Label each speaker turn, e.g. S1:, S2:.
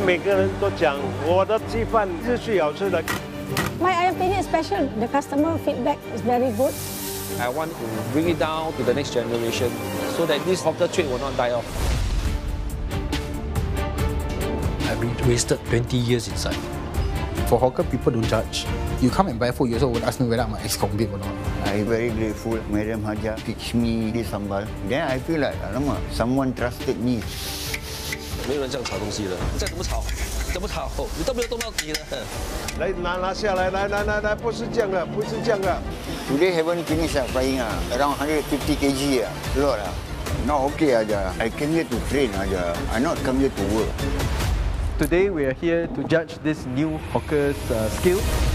S1: 每个人都讲我的鸡饭是最好吃的。
S2: My ayam penyet is special. The customer feedback is very good.
S3: I want to bring it down to the next generation so that this hawker trade will not die off.
S4: I've been wasted 20 years inside.
S5: For hawker, people don't judge. You come and buy food, you also would ask me whether I'm an ex-convict or not.
S6: I'm very grateful. Madam Haja teach me this sambal. Then I feel like, alamak, someone trusted me.
S3: 没有人这样炒东西的，再怎么炒，怎么炒，你都没有动到底的。
S1: 来拿下来，来，不是这样的，不是这样的。
S6: Today haven't finished frying around 150 kg lot Not okay aja. I came here to train aja. I not come here to work.
S7: Today we are here to judge this new hawker's skill.